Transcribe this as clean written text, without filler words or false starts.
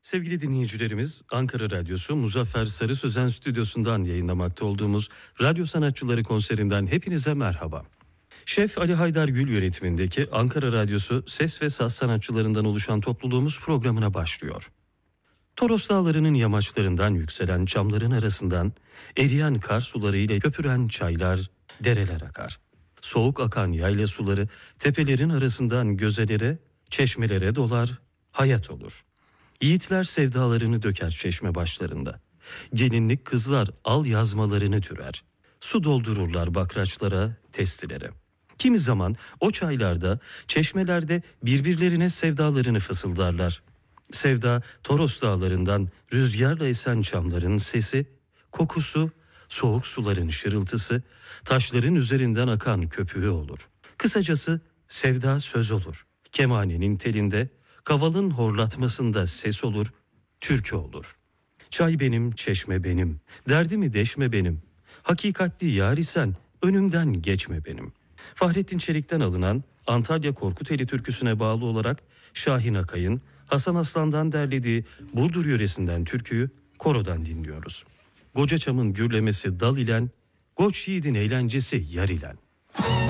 Sevgili dinleyicilerimiz, Ankara Radyosu Muzaffer Sarı Sözen stüdyosundan yayınlamakta olduğumuz Radyo Sanatçıları konserinden hepinize merhaba. Şef Ali Haydar Gül yönetimindeki Ankara Radyosu ses ve saz sanatçılarından oluşan topluluğumuz programına başlıyor. Toros Dağları'nın yamaçlarından yükselen çamların arasından eriyen kar suları ile köpüren çaylar, dereler akar. Soğuk akan yayla suları tepelerin arasından gözelere, çeşmelere dolar, hayat olur. Yiğitler sevdalarını döker çeşme başlarında. Gelinlik kızlar al yazmalarını türer. Su doldururlar bakraçlara, testilere. Kimi zaman o çaylarda, çeşmelerde birbirlerine sevdalarını fısıldarlar. Sevda Toros dağlarından rüzgarla esen çamların sesi, kokusu, soğuk suların şırıltısı, taşların üzerinden akan köpüğü olur. Kısacası sevda söz olur. Kemanenin telinde, kavalın horlatmasında ses olur, türkü olur. Çay benim, çeşme benim, derdimi deşme benim. Hakikatli yâri sen, önümden geçme benim. Fahrettin Çelik'ten alınan Antalya Korkuteli türküsüne bağlı olarak Şahin Akay'ın Hasan Aslan'dan derlediği Burdur yöresinden türküyü korodan dinliyoruz. Goca çamın gürlemesi dal ilen, goç yiğidin eğlencesi yar ilen.